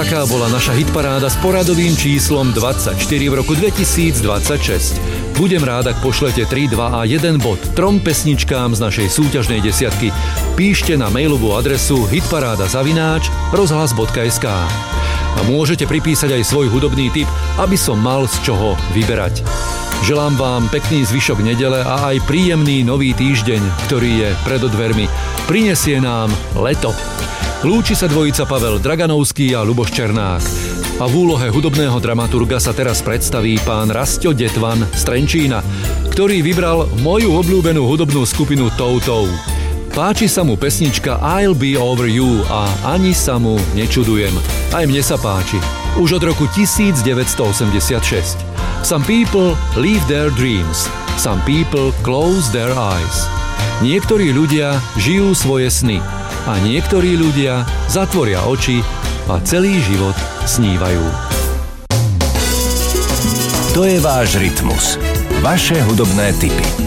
Taká bola naša hitparáda s poradovým číslom 24 v roku 2026. Budem rád, ak pošlete 3, 2 a 1 bod 3 pesničkám z našej súťažnej desiatky. Píšte na mailovú adresu hitparáda@rozhlas.sk. A môžete pripísať aj svoj hudobný tip, aby som mal z čoho vyberať. Želám vám pekný zvyšok nedele a aj príjemný nový týždeň, ktorý je pred dvermi. Prinesie nám leto. Lúči sa dvojica Pavel Draganovský a Ľuboš Černák. A v úlohe hudobného dramaturga sa teraz predstaví pán Rasťo Detvan z Trenčína, ktorý vybral moju obľúbenú hudobnú skupinu Toutou. Páči sa mu pesnička I'll Be Over You a ani sa mu nečudujem. Aj mne sa páči. Už od roku 1986. Some people live their dreams. Some people close their eyes. Niektorí ľudia žijú svoje sny. A niektorí ľudia zatvoria oči a celý život snívajú. To je váš Rytmus. Vaše hudobné tipy.